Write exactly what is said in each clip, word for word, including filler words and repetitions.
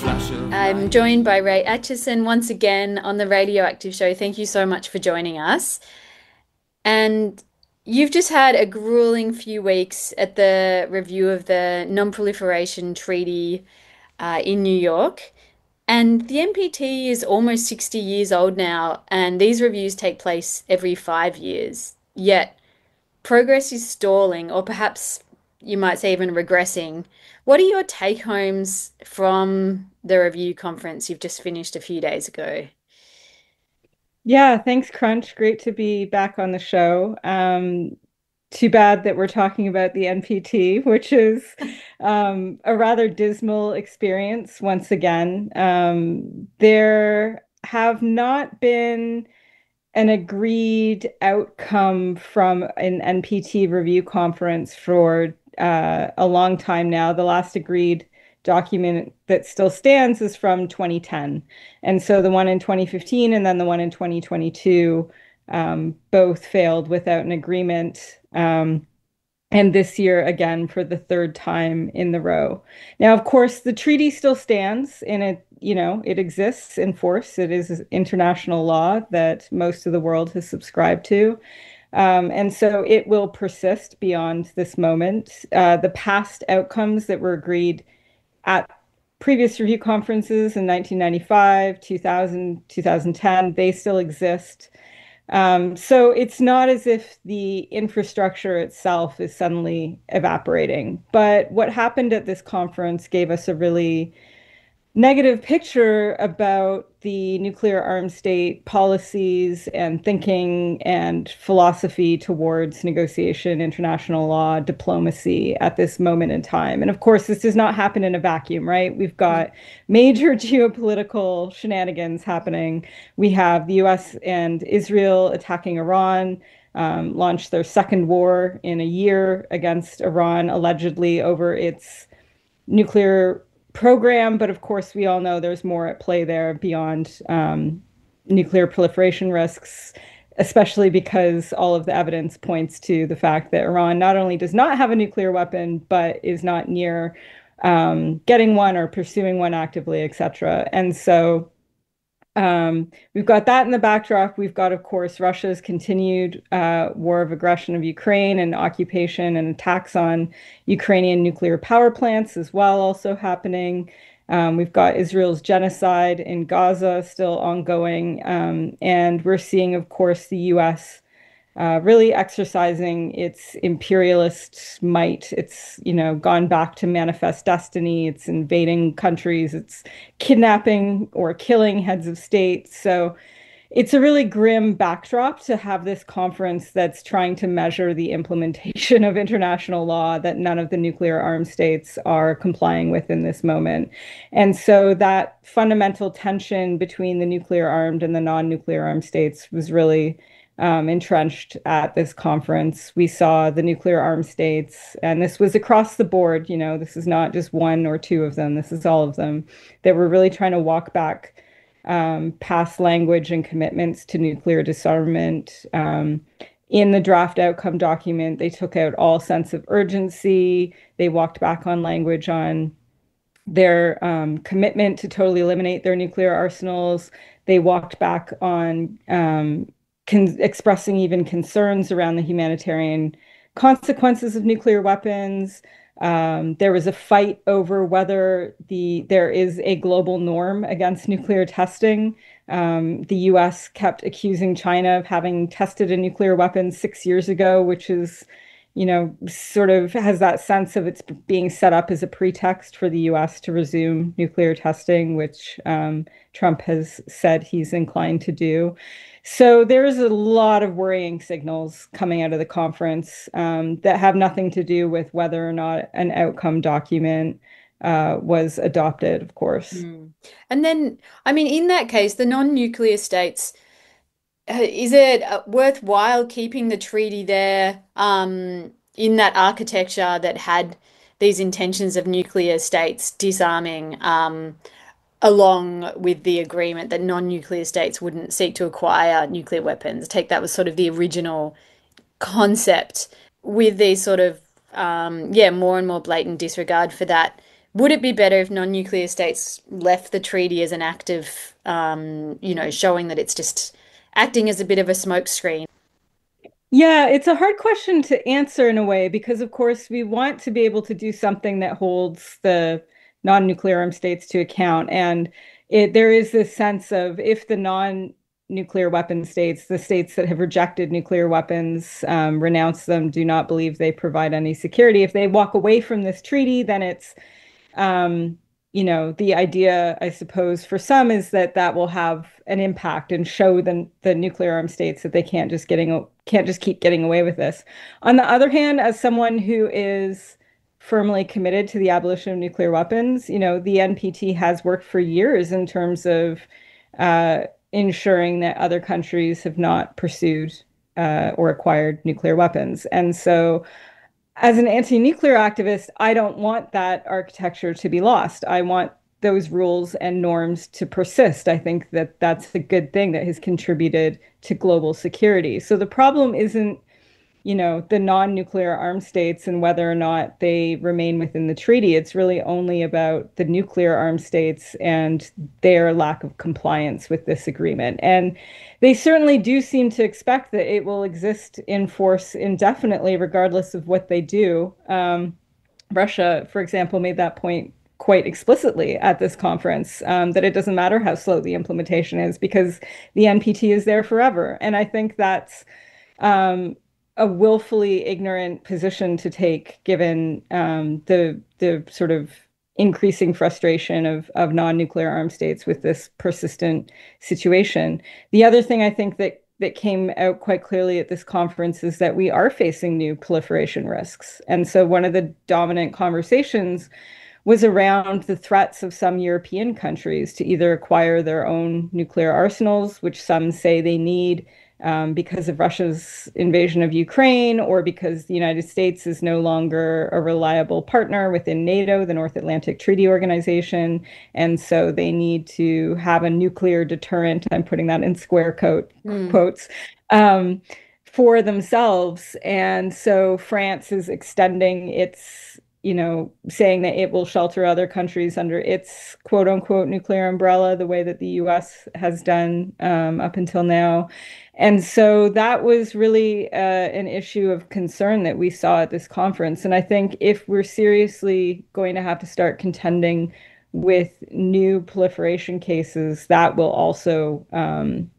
I'm joined by Ray Atchison once again on the Radioactive Show. Thank you so much for joining us. And you've just had a grueling few weeks at the review of the Non-Proliferation Treaty uh, in New York. And the N P T is almost sixty years old now, and these reviews take place every five years. Yet progress is stalling, or perhaps you might say even regressing. What are your take homes from the review conference you've just finished a few days ago? Yeah, thanks, Crunch. Great to be back on the show. Um, too bad that we're talking about the N P T, which is um, a rather dismal experience once again. Um, there have not been an agreed outcome from an N P T review conference for uh, a long time now. The last agreed document that still stands is from twenty ten. And so the one in twenty fifteen and then the one in twenty twenty-two um, both failed without an agreement. Um, and this year again for the third time in the row. Now, of course, the treaty still stands and it, you know, it exists in force. It is international law that most of the world has subscribed to. Um, and so it will persist beyond this moment. Uh, the past outcomes that were agreed at previous review conferences in nineteen ninety-five, two thousand, two thousand ten, they still exist. Um, so it's not as if the infrastructure itself is suddenly evaporating. But what happened at this conference gave us a really negative picture about the nuclear armed state policies and thinking and philosophy towards negotiation, international law, diplomacy at this moment in time. And of course, this does not happen in a vacuum, right? We've got major geopolitical shenanigans happening. We have the U S and Israel attacking Iran. Um, launched their second war in a year against Iran, allegedly over its nuclear program, but of course, we all know there's more at play there beyond um, nuclear proliferation risks, especially because all of the evidence points to the fact that Iran not only does not have a nuclear weapon, but is not near um, getting one or pursuing one actively, et cetera. And so um, we've got that in the backdrop. We've got, of course, Russia's continued uh, war of aggression of Ukraine and occupation and attacks on Ukrainian nuclear power plants as well, also happening. Um, we've got Israel's genocide in Gaza still ongoing. Um, and we're seeing, of course, the U S uh, really exercising its imperialist might. It's, you know, gone back to manifest destiny. It's invading countries. It's kidnapping or killing heads of state. So it's a really grim backdrop to have this conference that's trying to measure the implementation of international law that none of the nuclear armed states are complying with in this moment. And so that fundamental tension between the nuclear armed and the non-nuclear armed states was really um, entrenched at this conference. We saw the nuclear armed states, and this was across the board. You know, this is not just one or two of them, this is all of them, that were really trying to walk back um, past language and commitments to nuclear disarmament. Um, in the draft outcome document, they took out all sense of urgency. They walked back on language on their um, commitment to totally eliminate their nuclear arsenals. They walked back on um, con expressing even concerns around the humanitarian consequences of nuclear weapons. Um, there was a fight over whether the there is a global norm against nuclear testing. Um, the U S kept accusing China of having tested a nuclear weapon six years ago, which is, you know, sort of has that sense of it's being set up as a pretext for the U S to resume nuclear testing, which um, Trump has said he's inclined to do. So there's a lot of worrying signals coming out of the conference um, that have nothing to do with whether or not an outcome document uh, was adopted, of course. Mm. And then, I mean, in that case, the non-nuclear states, uh, is it uh, worthwhile keeping the treaty there, um, in that architecture that had these intentions of nuclear states disarming, um, along with the agreement that non-nuclear states wouldn't seek to acquire nuclear weapons? Take that was sort of the original concept with these sort of, um, yeah, more and more blatant disregard for that would it be better if non-nuclear states left the treaty as an active, um, you know, showing that it's just acting as a bit of a smokescreen? Yeah, it's a hard question to answer in a way because, of course, we want to be able to do something that holds the non-nuclear armed states to account. And it, there is this sense of if the non-nuclear weapon states, the states that have rejected nuclear weapons, um, renounce them, do not believe they provide any security, if they walk away from this treaty, then it's um, you know, the idea, I suppose, for some is that that will have an impact and show the, the nuclear armed states that they can't just getting can't just keep getting away with this. On the other hand, as someone who is firmly committed to the abolition of nuclear weapons, you know, the N P T has worked for years in terms of uh, ensuring that other countries have not pursued uh, or acquired nuclear weapons. And so as an anti-nuclear activist, I don't want that architecture to be lost. I want those rules and norms to persist. I think that that's a good thing that has contributed to global security. So the problem isn't, you know, the non-nuclear armed states and whether or not they remain within the treaty. It's really only about the nuclear armed states and their lack of compliance with this agreement. And they certainly do seem to expect that it will exist in force indefinitely, regardless of what they do. Um, Russia, for example, made that point quite explicitly at this conference, um, that it doesn't matter how slow the implementation is because the N P T is there forever. And I think that's um, a willfully ignorant position to take, given um, the the sort of increasing frustration of of non-nuclear armed states with this persistent situation. The other thing I think that that came out quite clearly at this conference is that we are facing new proliferation risks. And so one of the dominant conversations was around the threats of some European countries to either acquire their own nuclear arsenals, which some say they need um, because of Russia's invasion of Ukraine, or because the United States is no longer a reliable partner within NATO, the North Atlantic Treaty Organization. And so they need to have a nuclear deterrent. I'm putting that in square quote, Mm. quotes. Um, for themselves. And so France is extending its, you know, saying that it will shelter other countries under its quote unquote nuclear umbrella, the way that the U S has done um, up until now. And so that was really uh, an issue of concern that we saw at this conference. And I think if we're seriously going to have to start contending with new proliferation cases, that will also um,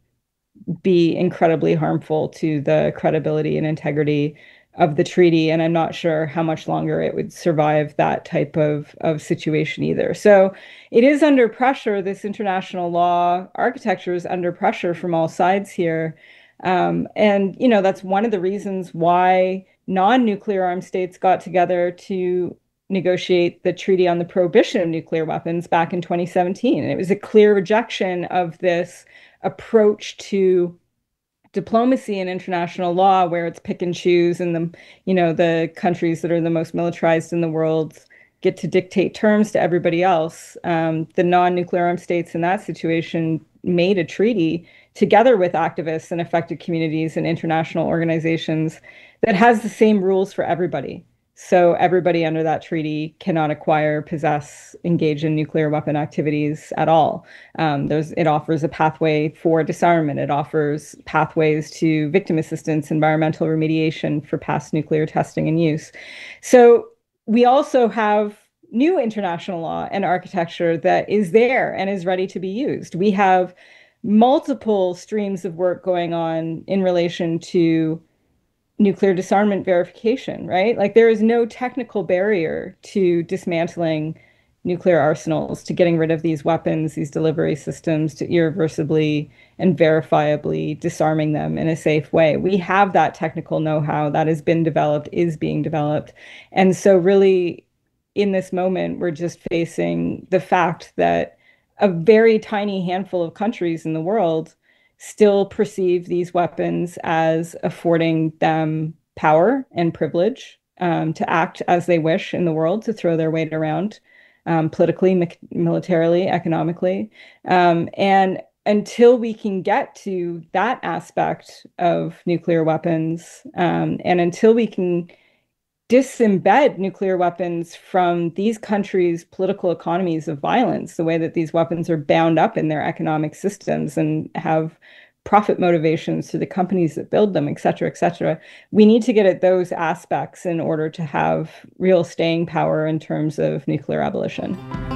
be incredibly harmful to the credibility and integrity of the treaty. And I'm not sure how much longer it would survive that type of, of situation either. So it is under pressure. This international law architecture is under pressure from all sides here. Um, and, you know, that's one of the reasons why non-nuclear armed states got together to negotiate the Treaty on the Prohibition of Nuclear Weapons back in twenty seventeen. And it was a clear rejection of this approach to diplomacy and international law where it's pick and choose, and the you know the countries that are the most militarized in the world get to dictate terms to everybody else. Um, the non-nuclear armed states in that situation made a treaty together with activists and affected communities and international organizations that has the same rules for everybody. So everybody under that treaty cannot acquire, possess, engage in nuclear weapon activities at all. Um, there's, it offers a pathway for disarmament. It offers pathways to victim assistance, environmental remediation for past nuclear testing and use. So we also have new international law and architecture that is there and is ready to be used. We have multiple streams of work going on in relation to nuclear disarmament verification, right? Like there is no technical barrier to dismantling nuclear arsenals, to getting rid of these weapons, these delivery systems, to irreversibly and verifiably disarming them in a safe way. We have that technical know-how that has been developed, is being developed. And so really in this moment, we're just facing the fact that a very tiny handful of countries in the world still perceive these weapons as affording them power and privilege um, to act as they wish in the world, to throw their weight around um, politically, mi militarily, economically. Um, and until we can get to that aspect of nuclear weapons, um, and until we can disembed nuclear weapons from these countries' political economies of violence, the way that these weapons are bound up in their economic systems and have profit motivations to the companies that build them, et cetera, et cetera. We need to get at those aspects in order to have real staying power in terms of nuclear abolition.